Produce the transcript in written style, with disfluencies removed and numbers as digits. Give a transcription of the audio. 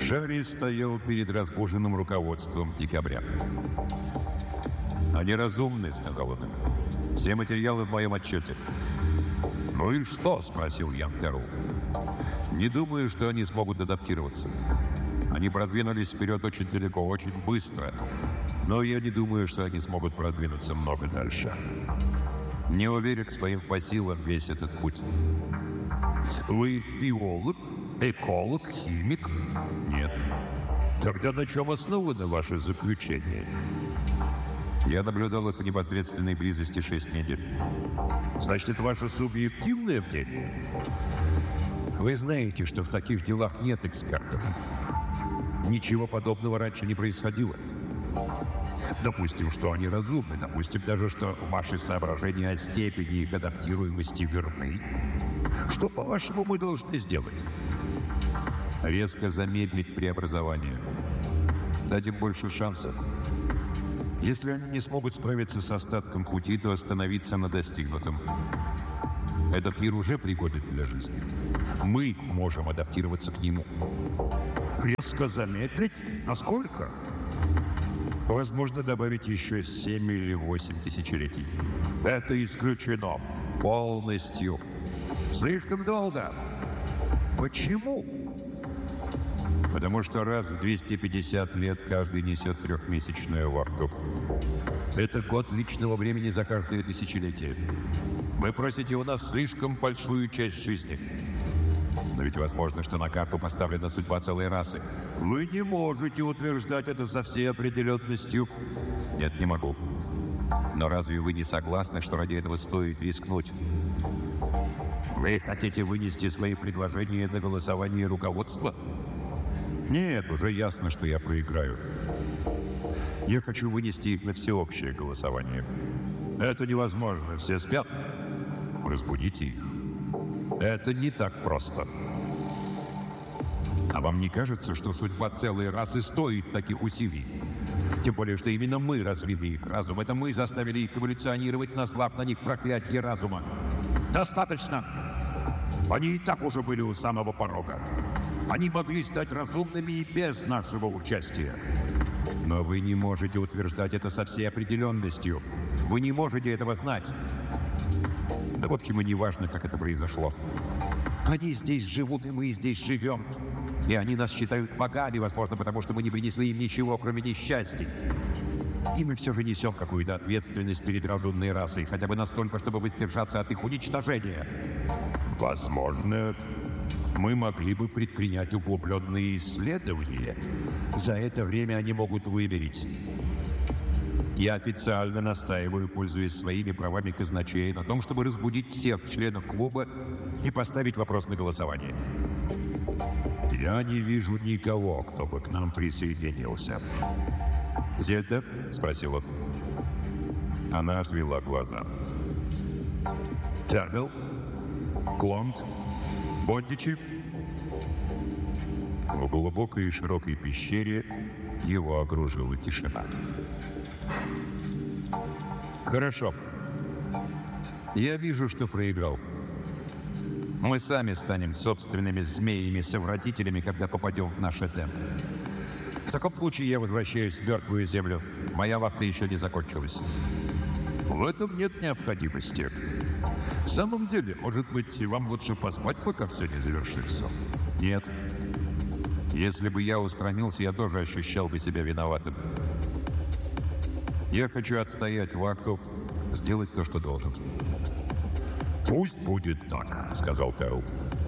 Шарри стоял перед разбуженным руководством декабря. «Они разумны», — сказал он. «Все материалы в моем отчете». «Ну и что?» — спросил Ян Терл. «Не думаю, что они смогут адаптироваться. Они продвинулись вперед очень далеко, очень быстро. Но я не думаю, что они смогут продвинуться много дальше. Не уверен, что им по силам весь этот путь». «Вы биолог, эколог, химик?» «Нет». «Тогда на чем основано ваше заключение?» «Я наблюдал их в непосредственной близости 6 недель». «Значит, это ваше субъективное мнение?» «Вы знаете, что в таких делах нет экспертов. Ничего подобного раньше не происходило. Допустим, что они разумны, допустим даже, что ваши соображения о степени их адаптируемости верны. Что, по-вашему, мы должны сделать?» «Резко замедлить преобразование. Дать им больше шансов. Если они не смогут справиться с остатком пути, то остановиться на достигнутом. Этот мир уже пригоден для жизни. Мы можем адаптироваться к нему». «Резко замедлить? Насколько?» «Возможно, добавить еще 7 или 8 тысячелетий». «Это исключено. Полностью». «Слишком долго». «Почему?» «Потому что раз в 250 лет каждый несет трехмесячную вахту. Это год личного времени за каждое тысячелетие. Вы просите у нас слишком большую часть жизни. Но ведь возможно, что на карту поставлена судьба целой расы. Вы не можете утверждать это со всей определенностью». «Нет, не могу. Но разве вы не согласны, что ради этого стоит рискнуть?» «Вы хотите вынести свои предложения на голосование руководства?» «Нет, уже ясно, что я проиграю. Я хочу вынести их на всеобщее голосование». «Это невозможно. Все спят». «Разбудите их». «Это не так просто». «А вам не кажется, что судьба целой расы стоит таких усилий? Тем более, что именно мы развили их разум. Это мы заставили их эволюционировать, наслав на них проклятие разума». «Достаточно! Они и так уже были у самого порога. Они могли стать разумными и без нашего участия». «Но вы не можете утверждать это со всей определенностью. Вы не можете этого знать». «Да в общем и не важно, как это произошло. Они здесь живут, и мы здесь живем. И они нас считают богами, возможно, потому что мы не принесли им ничего, кроме несчастий. И мы все же несем какую-то ответственность перед разумной расой, хотя бы настолько, чтобы воздержаться от их уничтожения». «Возможно, мы могли бы предпринять углубленные исследования. За это время они могут вымереть». «Я официально настаиваю, пользуясь своими правами казначея, на том, чтобы разбудить всех членов клуба и поставить вопрос на голосование». «Я не вижу никого, кто бы к нам присоединился». «Зельда?» — спросил он. Она отвела глаза. «Тербел? Клонт? Бондичи?» В глубокой и широкой пещере его окружила тишина. «Хорошо. Я вижу, что проиграл. Мы сами станем собственными змеями-совратителями, когда попадем в наш Эдем. В таком случае я возвращаюсь в мертвую землю. Моя вахта еще не закончилась». «В этом нет необходимости. В самом деле, может быть, вам лучше поспать, пока все не завершится?» «Нет. Если бы я устранился, я тоже ощущал бы себя виноватым. Я хочу отстоять вахту, сделать то, что должен». «Пусть будет так», — сказал Терл.